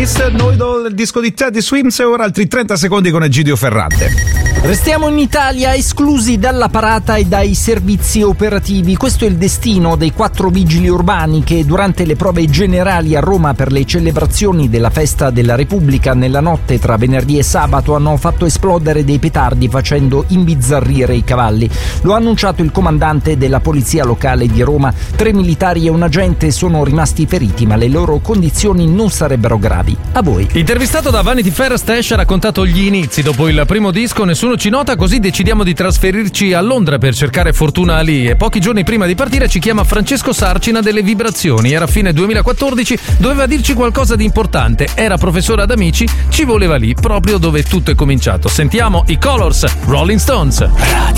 Place, noi do il disco di Teddy Swims e ora altri 30 secondi con Egidio Ferrante. Restiamo in Italia, esclusi dalla parata e dai servizi operativi. Questo è il destino dei 4 vigili urbani che durante le prove generali a Roma per le celebrazioni della Festa della Repubblica nella notte tra venerdì e sabato hanno fatto esplodere dei petardi facendo imbizzarrire i cavalli. Lo ha annunciato il comandante della polizia locale di Roma. 3 militari e un agente sono rimasti feriti, ma le loro condizioni non sarebbero gravi. A voi. Intervistato da Vanity Fair, Stash ha raccontato gli inizi. Dopo il primo disco nessuno ci nota, così decidiamo di trasferirci a Londra per cercare fortuna lì, e pochi giorni prima di partire ci chiama Francesco Sarcina delle Vibrazioni. Era fine 2014, doveva dirci qualcosa di importante, era professore ad Amici, ci voleva lì, proprio dove tutto è cominciato. Sentiamo i Colors, Rolling Stones. Radio